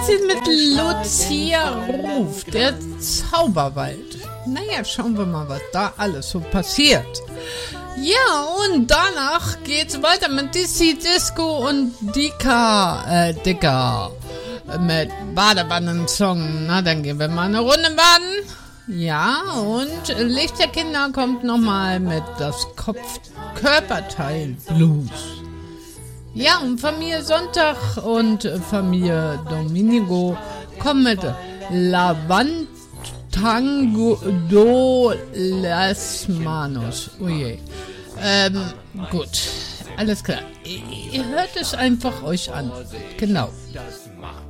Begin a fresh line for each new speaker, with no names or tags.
mit Lucia Ruf, der Zauberwald. Naja, schauen wir mal, was da alles so passiert. Ja, und danach geht's weiter mit DC Disco und Dicker mit Badewannen-Song. Na, dann gehen wir mal eine Runde baden. Ja, und Licht der Kinder kommt nochmal mit das Kopf-Körperteil Blues. Ja, und Familie Sonntag und Familie Dominigo kommen mit Lavantango do las Manos. Oh je. Gut, alles klar. Ihr hört es einfach euch an. Genau.